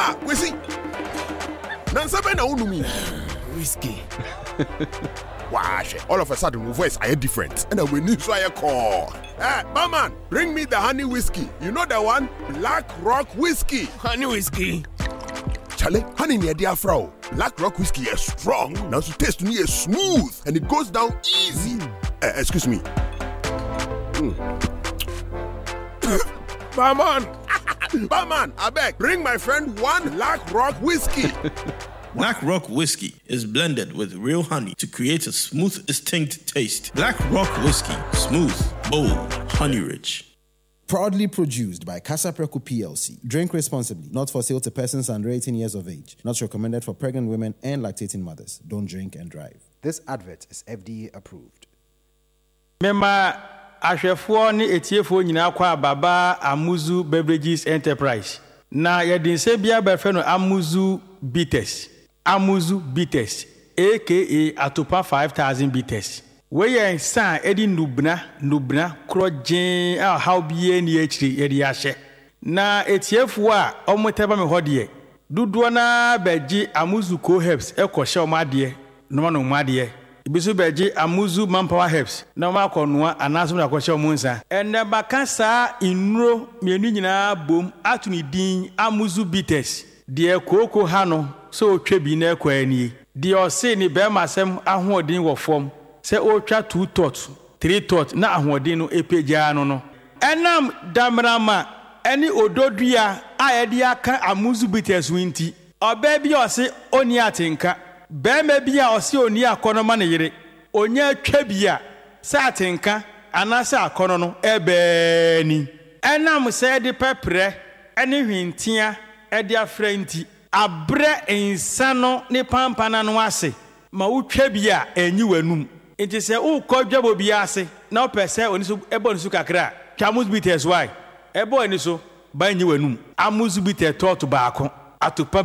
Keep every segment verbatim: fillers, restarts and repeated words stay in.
Ah, we see. Nansabe na unu mi. Whiskey. Wash. All of a sudden, my voice are different. And we need to I call. Hey, barman, bring me the honey whiskey. You know the one? Black Rock Whiskey. Honey whiskey. Charlie, honey near dear Frau. Black Rock Whiskey is strong. Now to taste me is smooth. And it goes down easy. Mm. Uh, excuse me. Mm. Barman. Barman, I beg, bring my friend one Black Rock Whiskey. Black Rock Whiskey is blended with real honey to create a smooth, distinct taste. Black Rock Whiskey, smooth, bold, honey-rich. Proudly produced by Casa Preco P L C. Drink responsibly. Not for sale to persons under eighteen years of age. Not recommended for pregnant women and lactating mothers. Don't drink and drive. This advert is F D A approved. Member Ashefo ni etiefo nyina kwa baba Amuzu Beverages Enterprise. Na yedin se bia befe no Amuzu Bitters. Amuzu Bitters, aka Atopa five thousand Bitters. We yen san edi nubna nubna krojen a how bie ni achiri yedi ahye. Na etiefo a omoteba me hodie. Duduo na beji Amuzu Co Herbs ekwohye omade no ma no omade. Ibisu beji Amuzu Manpower Herbs na ma konoa anaso na kwahye omunsa. Enne bakasa inro mienu nyina bom atuni din Amuzu Bitters. Die koko hano so otwa na kwani. Die ose ni be masem ahoodin wo fom. Se otwa two tot, three tot na ahoodin no epeja no no. Enam damrama eni ododua a ye dia ka Amuzu Bitters winti. Oba bi ose oni atenka. Be me bia ose oni akono ma ne yire. Onya twa bia sa atenka anasa akono no ebe ni. Enam se de pepre eni hwintia edi afrenti abre insano ne pampana no ase ma wotwa bia enyi wanum enti se ukọdwabo bia ase na opese oni so ebo ni so kakra Amuzu Bitters why ebo ni so ba enyi wanum Amuzu Bitters tot baako atopa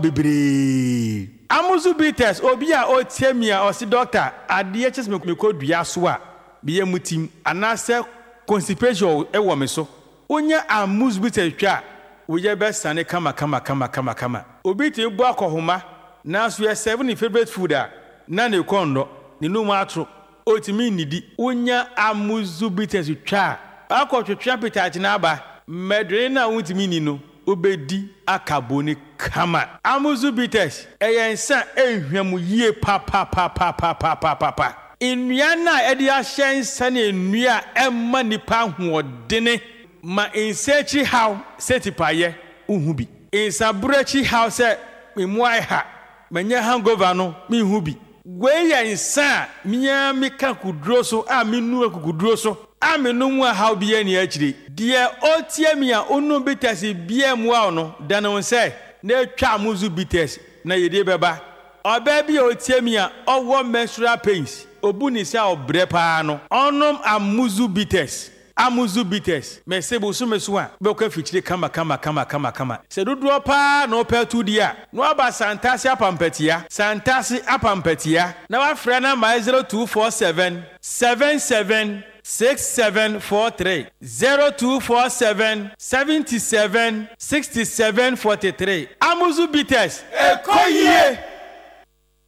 bebre Amuzu Bitters obi a otiamia osi doctor ade chese me kodua so a biye mutim anase constipation ewo me so onya Amuzu Bitters twa Uye besane kama kama kama kama kama. Obi ti bu akohoma na so ye seven favorite food a na ne kondo ni no atro otimi nidi unya Amuzu Bitters twa akotwetwa pitachi na aba medre na utimi ni no obedi akaboni kama Amuzu Bitters eyensa ehwam yie pa pa pa pa pa pa pa pa pa inua na edi ahyensa na enua emma nipa hoodene ma insechi how setipaye uhubi insabrechi how se memuai ha manya hangover no me hubi gweya insa miya mika kudro so a menu akudro so a menu mu how bia ni achire de otie mia onu Bitters bia mu a no da no se na twa Amuzu Bitters na yede beba oba bia otie mia owo menstrual pains obuni se obre pa no onom Amuzu Bitters Amuzu Bitters me sebo so meso a be ko fichire kama kama kama kama kama se dodo pa no pa tu dia no aba santasi apampatia santasi apampatia na wa frɛ na my zero two four seven seven seven six seven four three zero two four seven seven seven six seven four three Amuzu Bitters ekoyie